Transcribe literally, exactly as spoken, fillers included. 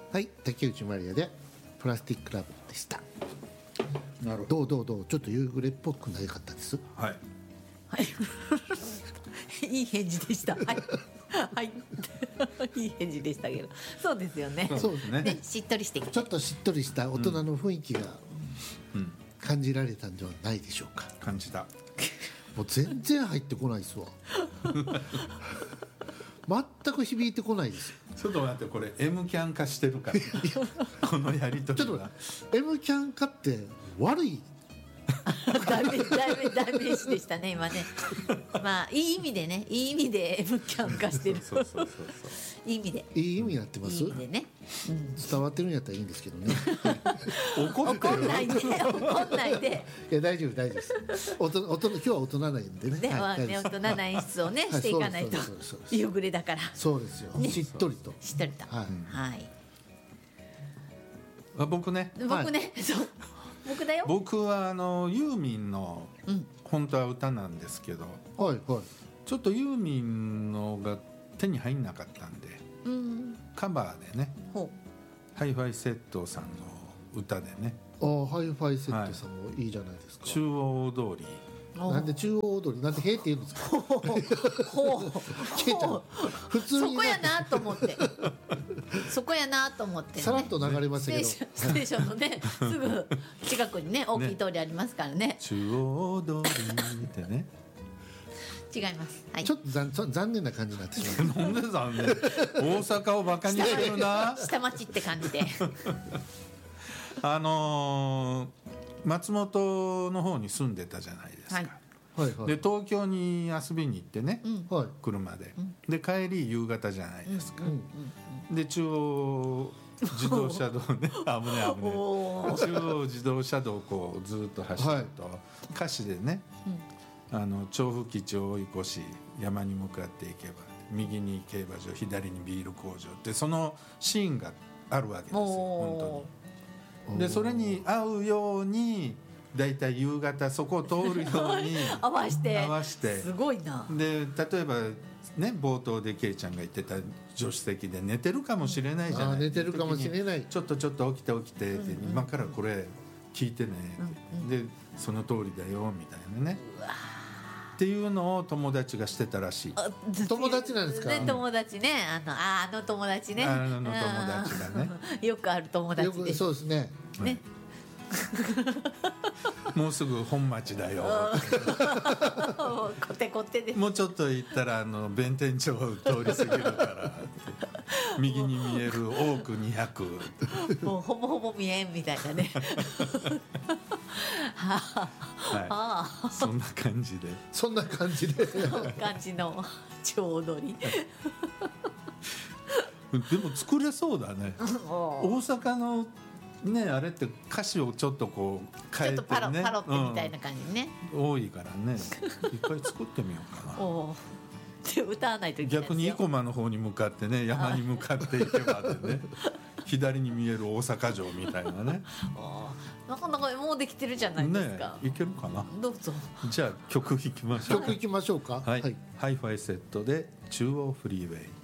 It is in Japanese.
はい、竹内まりやでプラスティックラブでした。 なるほど。 どうどうどうちょっと夕暮れっぽくなかったです。 はいはいいい返事でした。はいはいいい返事でしたけど、そうですよね。 そうですね。 ね、しっとりしてきてちょっとしっとりした大人の雰囲気がうん感じられたんではないでしょうか。 感じた。 もう全然入ってこないですわ全く響いてこないです。 ちょっと待って、これ M キャン化してるからこのやりとりがちょっと M キャン化って悪いダメダメダメ詞でしたね今ね。まあいい意味でね、いい意味で M キャン化してる。 そうそうそうそういい意味で。 いい意味になってます。 いい意味でね。 伝わってるんやったらいいんですけどね怒ってる。 怒んないで、怒んないで。 いや大丈夫大丈夫です。大人大人今日は大人なんでね。 ね、まはいあね、大人な演出をね、 はいしていかないとそうですそうです夕暮れだから。 そうですよ。 ねしっとりと。 しっとりと。 はいはい。 あ僕ね僕ね、そう。僕だよ。 僕はあのユーミンのうん。 本当は歌なんですけど、 はいはい。 ちょっとユーミンのが手に入んなかったんでうん。 カバーでね、 ほハイファイセットさんの歌でね、 ああハイファイセットさんもいいじゃないですか。 中央通り。 う。 なんで中央踊りなんでへーって言うんですか。 ほう。ほう。 ケイちゃん普通にそこやなと思って。そこやなと思って、ね。 さらっと流れましたけど。 ステーション、ステーションのね、すぐ近くにね、大きい通りありますからね。 中央通りってね違います。はい。 ちょっと残ちょ残念な感じになってしまう。 なんで残念。大阪をバカにしてるな。 下町って感じで。 あのー松本の方に住んでたじゃないですか、 はい。 はいはい。 で東京に遊びに行ってね、 うん。 はい。 車で、で帰り夕方じゃないですか、 うんで中央自動車道ね危ね危ねおー中央自動車道をこうずっと走ると、歌詞でね、あの調布基地を追い越し山に向かっていけば右に競馬場左にビール工場ってそのシーンがあるわけですよ本当に。でそれに合うようにだいたい夕方そこを通るように合わして合わしてすごいな。 で例えばね冒頭でケイちゃんが言ってた助手席で寝てるかもしれないじゃあない。 ー寝てるかもしれない。 ちょっとちょっと起きて起きてって、今からこれ聞いてねって、でその通りだよみたいなねっていうのを友達がしてたらしい。 あ友達なんですかね、友達ね、あのああの友達ね。 あの友達がねうん。よくある友達よくです。 そうですね。 ね。 もうすぐ本町だよコテコテです。 もうちょっと行ったらあの弁天町を通り過ぎるからって右に見える多くにひゃくもうほぼほぼ見えんみたいなね。はあ、 はい、そんな感じでそんな感じで。 この感じの超踊り。 でも作れそうだね。 も大阪のねあれって歌詞をちょっとこうう変えてねちょっとパロパロってみたいな感じね。 うん多いからね一回作ってみようかな。 おお。で歌わないといけないですよ。 逆に生駒の方に向かってね山に向かっていけばでね左に見える大阪城みたいなねあーなかなかもうできてるじゃないですねか。 いけるかな。 どうぞ。 じゃあ曲いきましょう。 曲いきましょうか。 はい、ハイファイセットで中央フリーウェイ。